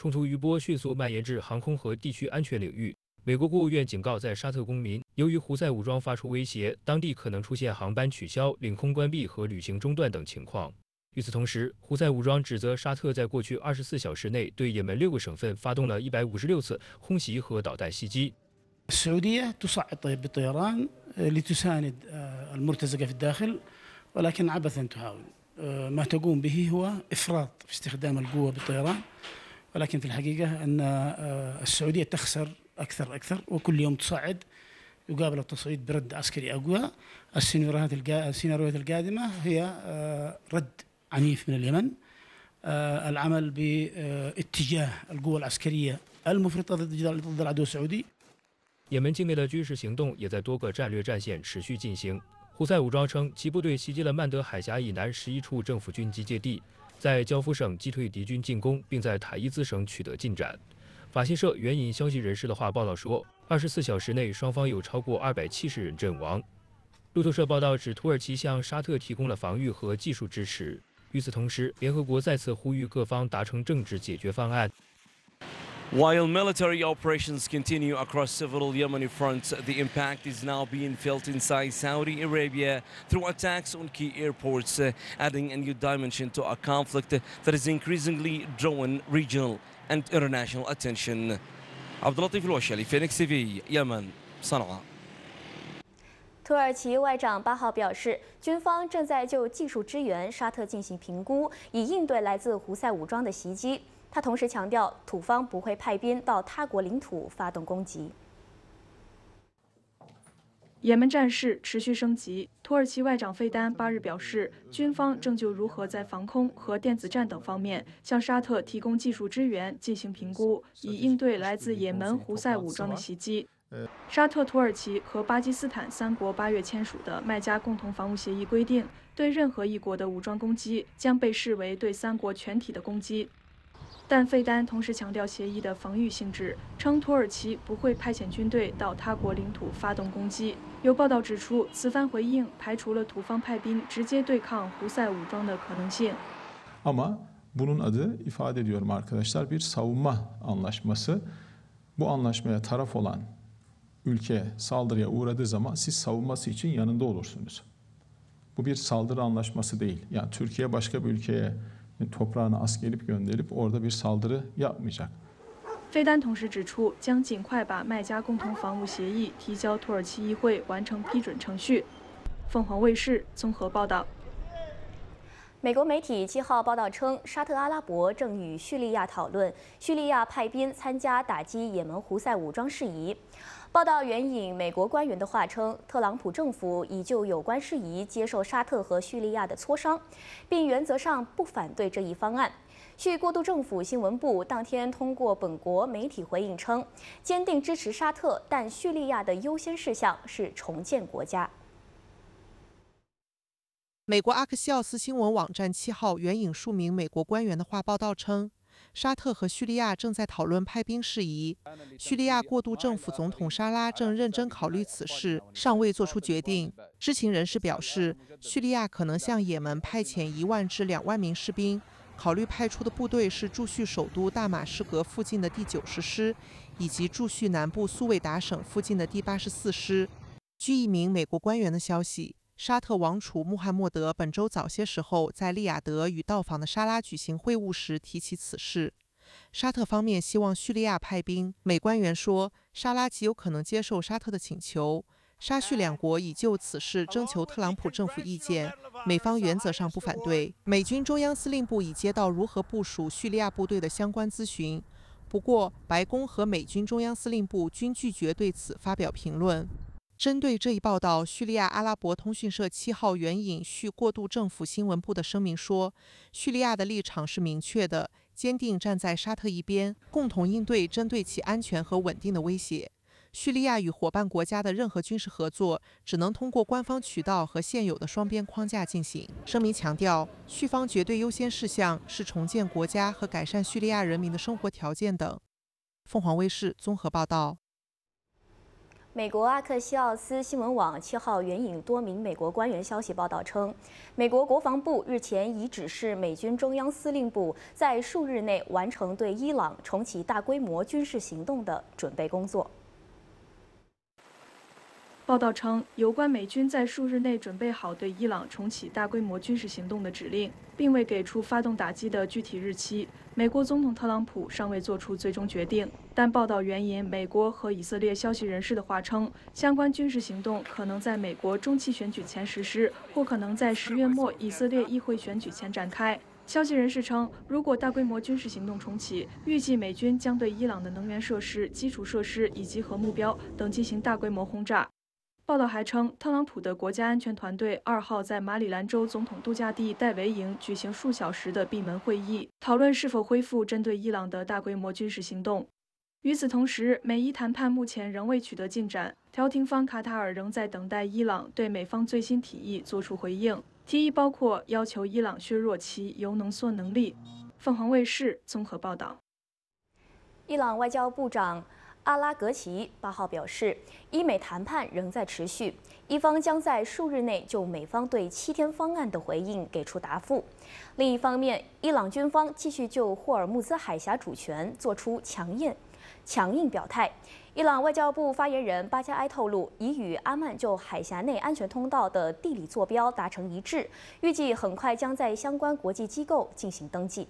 冲突余波迅速蔓延至航空和地区安全领域。美国国务院警告在沙特公民，由于胡塞武装发出威胁，当地可能出现航班取消、领空关闭和旅行中断等情况。与此同时，胡塞武装指责沙特在过去24小时内对也门6个省份发动了156次空袭和导弹袭击。 السعودية تصعد بالطيران لتساند المرتزقة في الداخل ولكن عبثا تحاول ما تقوم به هو إفراط في استخدام القوة بالطيران ولكن في الحقيقة أن السعودية تخسر أكثر وكل يوم تصعد يقابل التصعيد برد عسكري أقوى. السيناريوهات القادمة هي رد عنيف من اليمن العمل باتجاه القوة العسكرية المفرطة ضد العدو السعودي。 也门境内的军事行动也在多个战略战线持续进行。胡塞武装称，其部队袭击了曼德海峡以南11处政府军集结地，在焦夫省击退敌军进攻，并在塔伊兹省取得进展。法新社援引消息人士的话报道说，24小时内双方有超过270人阵亡。路透社报道指，土耳其向沙特提供了防御和技术支持。与此同时，联合国再次呼吁各方达成政治解决方案。 While military operations continue across several Yemeni fronts, the impact is now being felt inside Saudi Arabia through attacks on key airports, adding a new dimension to a conflict that is increasingly drawing regional and international attention. عبد اللطيف الوشلي Phoenix TV يمن صنعاء。 土耳其外长8号表示，军方正在就技术支援沙特进行评估，以应对来自胡塞武装的袭击。他同时强调，土方不会派兵到他国领土发动攻击。 也门战事持续升级，土耳其外长费丹8日表示，军方正就如何在防空和电子战等方面向沙特提供技术支援进行评估，以应对来自也门胡塞武装的袭击。沙特、土耳其和巴基斯坦3国8月签署的麦加共同防务协议规定，对任何一国的武装攻击将被视为对3国全体的攻击。但费丹同时强调协议的防御性质，称土耳其不会派遣军队到他国领土发动攻击。有报道指出，此番回应排除了土方派兵直接对抗胡塞武装的可能性。 Ama bunun adı ifade ediyorum arkadaşlar bir savunma anlaşması. Bu anlaşmaya taraf olan ülke saldırıya uğradığı zaman siz savunması için yanında olursunuz. Bu bir saldırı anlaşması değil. Yani Türkiye başka bir ülkeye toprağına asker gönderip orada bir saldırı yapmayacak。 费丹同时指出，将尽快把麦加共同防务协议提交土耳其议会完成批准程序。凤凰卫视综合报道。 美国媒体7号报道称，沙特阿拉伯正与叙利亚讨论叙利亚派兵参加打击也门胡塞武装事宜。报道援引美国官员的话称，特朗普政府已就有关事宜接受沙特和叙利亚的磋商，并原则上不反对这一方案。叙过渡政府新闻部当天通过本国媒体回应称，坚定支持沙特，但叙利亚的优先事项是重建国家。 美国阿克西奥斯新闻网站7号援引数名美国官员的话报道称，沙特和叙利亚正在讨论派兵事宜，叙利亚过渡政府总统沙拉正认真考虑此事，尚未做出决定。知情人士表示，叙利亚可能向也门派遣1万至2万名士兵，考虑派出的部队是驻叙首都大马士革附近的第90师，以及驻叙南部苏韦达省附近的第84师。据一名美国官员的消息，沙特王储穆罕默德本周早些时候在利雅得与到访的沙拉举行会晤时提起此事。沙特方面希望叙利亚派兵，美官员说，沙拉极有可能接受沙特的请求。沙叙2国已就此事征求特朗普政府意见，美方原则上不反对。美军中央司令部已接到如何部署叙利亚部队的相关咨询，不过白宫和美军中央司令部均拒绝对此发表评论。针对这一报道，叙利亚阿拉伯通讯社7号援引叙过渡政府新闻部的声明说，叙利亚的立场是明确的，坚定站在沙特一边，共同应对针对其安全和稳定的威胁。叙利亚与伙伴国家的任何军事合作只能通过官方渠道和现有的双边框架进行。声明强调，叙方绝对优先事项是重建国家和改善叙利亚人民的生活条件等。凤凰卫视综合报道。 美国阿克西奥斯新闻网7号援引多名美国官员消息报道称，美国国防部日前已指示美军中央司令部在数日内完成对伊朗重启大规模军事行动的准备工作。 报道称，有关美军在数日内准备好对伊朗重启大规模军事行动的指令，并未给出发动打击的具体日期。美国总统特朗普尚未做出最终决定，但报道援引美国和以色列消息人士的话称，相关军事行动可能在美国中期选举前实施，或可能在10月末以色列议会选举前展开。消息人士称，如果大规模军事行动重启，预计美军将对伊朗的能源设施、基础设施以及核目标等进行大规模轰炸。报道还称，特朗普的国家安全团队2号在马里兰州总统度假地戴维营举行数小时的闭门会议，讨论是否恢复针对伊朗的大规模军事行动。与此同时，美伊谈判目前仍未取得进展，调停方卡塔尔仍在等待伊朗对美方最新提议作出回应，提议包括要求伊朗削弱其铀浓缩能力。凤凰卫视综合报道。 伊朗外交部长阿拉格齐8号表示，伊美谈判仍在持续，伊方将在数日内就美方对7天方案的回应给出答复。另一方面，伊朗军方继续就霍尔木兹海峡主权作出强硬表态。伊朗外交部发言人巴加埃透露，已与阿曼就海峡内安全通道的地理坐标达成一致，预计很快将在相关国际机构进行登记。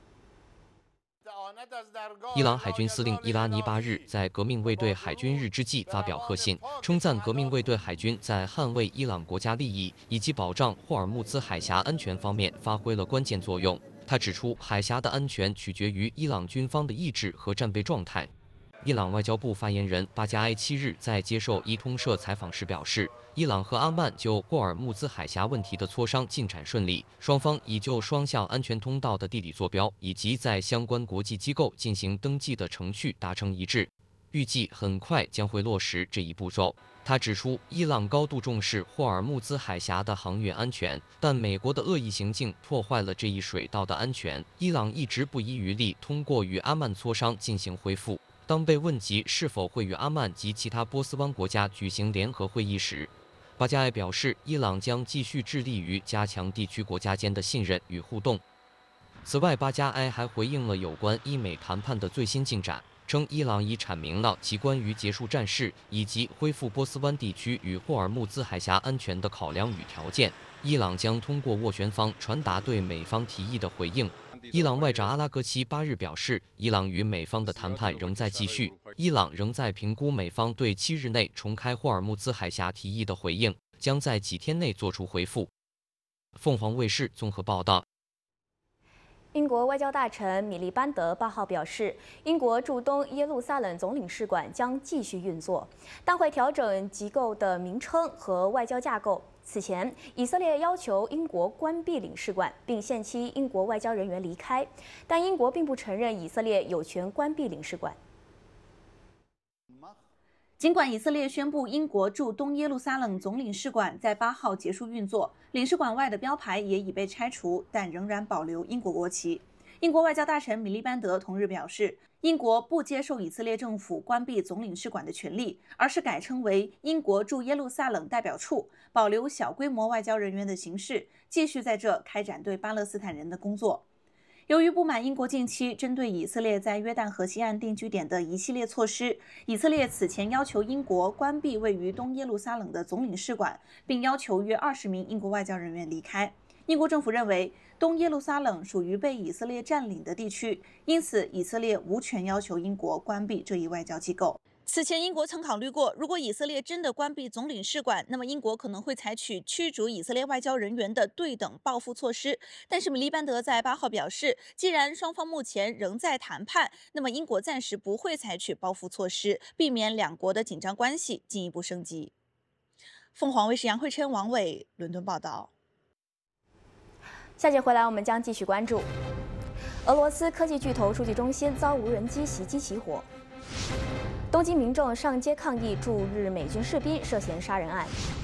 伊朗海军司令伊拉尼8日在革命卫队海军日之际发表贺信，称赞革命卫队海军在捍卫伊朗国家利益以及保障霍尔木兹海峡安全方面发挥了关键作用。他指出，海峡的安全取决于伊朗军方的意志和战备状态。伊朗外交部发言人巴加埃7日在接受伊通社采访时表示，伊朗和阿曼就霍尔木兹海峡问题的磋商进展顺利，双方已就双向安全通道的地理坐标以及在相关国际机构进行登记的程序达成一致，预计很快将会落实这一步骤。他指出，伊朗高度重视霍尔木兹海峡的航运安全，但美国的恶意行径破坏了这一水道的安全。伊朗一直不遗余力通过与阿曼磋商进行恢复。当被问及是否会与阿曼及其他波斯湾国家举行联合会议时，巴加埃表示，伊朗将继续致力于加强地区国家间的信任与互动。此外，巴加埃还回应了有关伊美谈判的最新进展，称伊朗已阐明了其关于结束战事以及恢复波斯湾地区与霍尔木兹海峡安全的考量与条件。伊朗将通过斡旋方传达对美方提议的回应。伊朗外长阿拉格齐8日表示，伊朗与美方的谈判仍在继续，伊朗仍在评估美方对7日内重开霍尔木兹海峡提议的回应，将在几天内作出回复。凤凰卫视综合报道。 英国外交大臣米利班德8号表示，英国驻东耶路撒冷总领事馆将继续运作，但会调整机构的名称和外交架构。此前，以色列要求英国关闭领事馆，并限期英国外交人员离开，但英国并不承认以色列有权关闭领事馆。 尽管以色列宣布英国驻东耶路撒冷总领事馆在8号结束运作，领事馆外的标牌也已被拆除，但仍然保留英国国旗。英国外交大臣米利班德同日表示，英国不接受以色列政府关闭总领事馆的权利，而是改称为英国驻耶路撒冷代表处，保留小规模外交人员的形式，继续在这开展对巴勒斯坦人的工作。由于不满英国近期针对以色列在约旦河西岸定居点的一系列措施，以色列此前要求英国关闭位于东耶路撒冷的总领事馆，并要求约20名英国外交人员离开。英国政府认为，东耶路撒冷属于被以色列占领的地区，因此以色列无权要求英国关闭这一外交机构。此前，英国曾考虑过，如果以色列真的关闭总领事馆，那么英国可能会采取驱逐以色列外交人员的对等报复措施。但是米利班德在8号表示，既然双方目前仍在谈判，那么英国暂时不会采取报复措施，避免两国的紧张关系进一步升级。凤凰卫视杨慧琛、王伟伦敦报道。 下节回来，我们将继续关注俄罗斯科技巨头数据中心遭无人机袭击起火。东京民众上街抗议驻日美军士兵涉嫌杀人案。